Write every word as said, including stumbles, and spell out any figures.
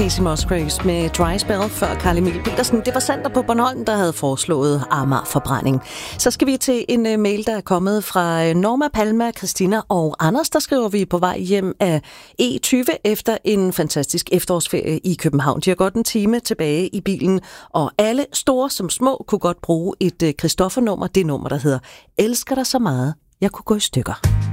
Casey Musgraves med Dry Spell før Carl Emil Petersen. Det var Sander på Bornholm, der havde foreslået Amager-forbrænding. Så skal vi til en uh, mail, der er kommet fra Norma, Palma, Christina og Anders. Der skriver vi på vej hjem af E tyve efter en fantastisk efterårsferie i København. De har godt en time tilbage i bilen, og alle store som små kunne godt bruge et uh, Christoffer-nummer. Det nummer, der hedder Elsker dig så meget, jeg kunne gå i stykker.